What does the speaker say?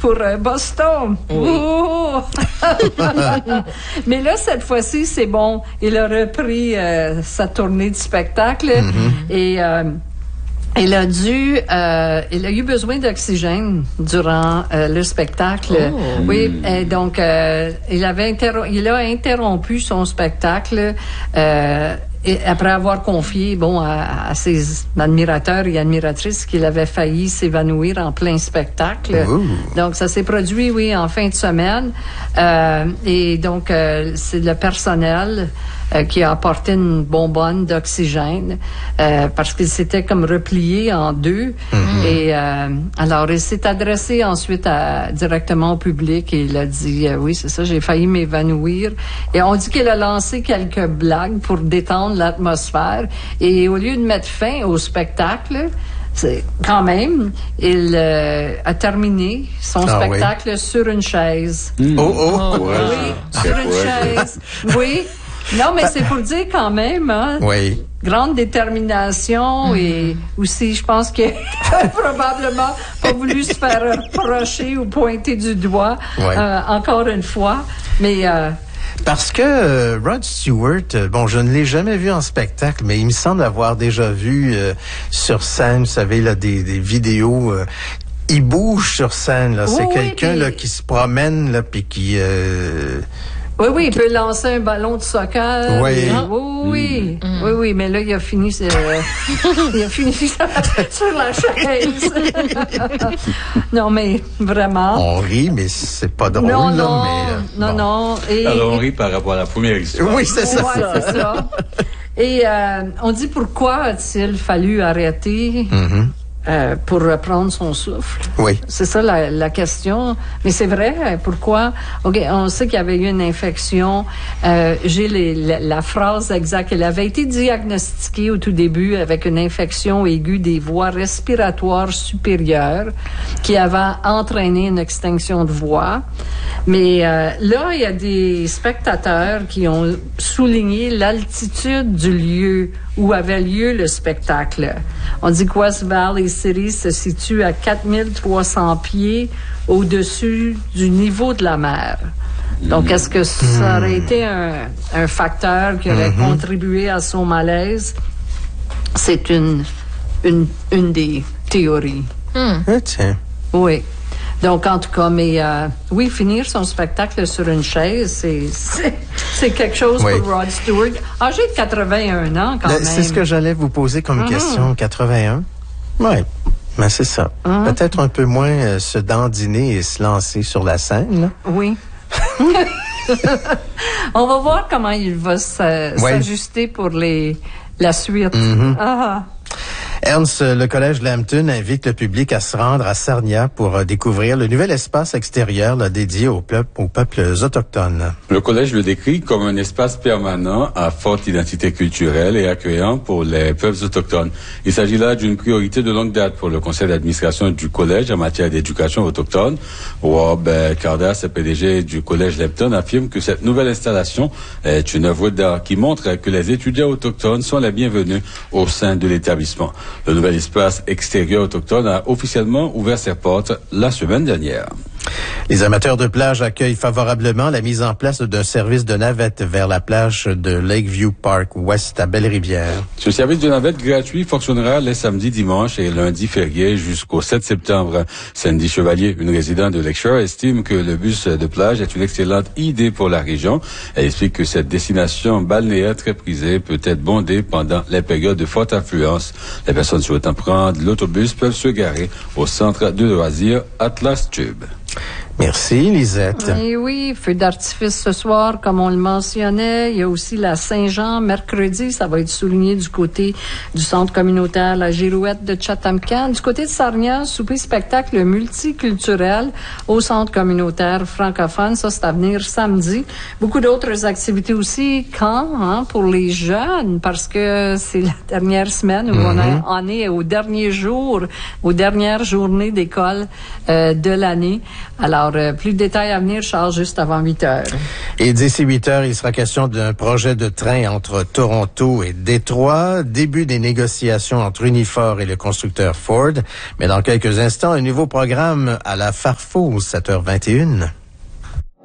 pour Boston. Oui. Oh! Mais là, cette fois-ci, c'est bon. Il a repris sa tournée de spectacle et il a eu besoin d'oxygène durant le spectacle. Oh. Oui, et donc il a interrompu son spectacle et après avoir confié à ses admirateurs et admiratrices qu'il avait failli s'évanouir en plein spectacle. Donc ça s'est produit en fin de semaine et donc c'est le personnel qui a apporté une bonbonne d'oxygène parce qu'il s'était comme replié en deux. Et alors, il s'est adressé ensuite directement au public et il a dit, oui, c'est ça, j'ai failli m'évanouir. Et on dit qu'il a lancé quelques blagues pour détendre l'atmosphère. Et au lieu de mettre fin au spectacle, quand même, il a terminé son spectacle sur une chaise. Oui, sur une chaise. Oui. Non, mais c'est pour dire quand même, grande détermination et aussi, je pense qu'il a probablement pas voulu se faire reprocher ou pointer du doigt encore une fois, mais... Parce que Rod Stewart, je ne l'ai jamais vu en spectacle, mais il me semble avoir déjà vu sur scène, vous savez, là, des vidéos... il bouge sur scène, là. C'est quelqu'un là qui se promène, là, puis qui... Oui, il peut lancer un ballon de soccer. Oui, mais là, il a fini, sur la chaise. Non, mais vraiment. On rit, mais c'est pas drôle, Non. Et, alors, on rit par rapport à la première histoire. Oui, c'est ça. Ouais, c'est ça. Et on dit pourquoi a-t-il fallu arrêter pour reprendre son souffle. Oui. C'est ça la question. Mais c'est vrai, pourquoi? OK, on sait qu'il y avait eu une infection. J'ai la phrase exacte. Elle avait été diagnostiquée au tout début avec une infection aiguë des voies respiratoires supérieures qui avait entraîné une extinction de voix. Mais là, il y a des spectateurs qui ont souligné l'altitude du lieu où avait lieu le spectacle. On dit que West Valley City se situe à 4300 pieds au-dessus du niveau de la mer. Donc, est-ce que ça aurait été un facteur qui aurait contribué à son malaise? C'est une des théories. Tiens. Oui. Donc, en tout cas, mais finir son spectacle sur une chaise, c'est quelque chose pour Rod Stewart. Âgé de 81 ans, quand même. C'est ce que j'allais vous poser comme question. 81? Oui, mais c'est ça. Peut-être un peu moins se dandiner et se lancer sur la scène, là. Oui. On va voir comment il va s'ajuster pour la suite. Ernst, le Collège Lambton invite le public à se rendre à Sarnia pour découvrir le nouvel espace extérieur là, dédié aux peuples autochtones. Le Collège le décrit comme un espace permanent à forte identité culturelle et accueillant pour les peuples autochtones. Il s'agit là d'une priorité de longue date pour le conseil d'administration du Collège en matière d'éducation autochtone. Rob Cardas, PDG du Collège Lambton, affirme que cette nouvelle installation est une œuvre d'art qui montre que les étudiants autochtones sont les bienvenus au sein de l'établissement. Le nouvel espace extérieur autochtone a officiellement ouvert ses portes la semaine dernière. Les amateurs de plage accueillent favorablement la mise en place d'un service de navette vers la plage de Lakeview Park Ouest à Belle-Rivière. Ce service de navette gratuit fonctionnera les samedis, dimanches et lundis fériés jusqu'au 7 septembre. Sandy Chevalier, une résidente de Lakeshore, estime que le bus de plage est une excellente idée pour la région. Elle explique que cette destination balnéaire très prisée peut être bondée pendant les périodes de forte affluence. Les personnes souhaitant prendre l'autobus peuvent se garer au centre de loisirs Atlas Tube. Merci, Lisette. Et oui, feu d'artifice ce soir, comme on le mentionnait. Il y a aussi la Saint-Jean, mercredi. Ça va être souligné du côté du centre communautaire La Girouette de Chathamkan. Du côté de Sarnia, souper-spectacle multiculturel au centre communautaire francophone. Ça, c'est à venir samedi. Beaucoup d'autres activités aussi. Pour les jeunes, parce que c'est la dernière semaine où on est au dernier jour, aux dernières journées d'école de l'année. Alors, Alors, plus de détails à venir, Charles, juste avant 8 heures. Et d'ici 8 heures, il sera question d'un projet de train entre Toronto et Détroit. Début des négociations entre Unifor et le constructeur Ford. Mais dans quelques instants, un nouveau programme à la Farfo, 7h21.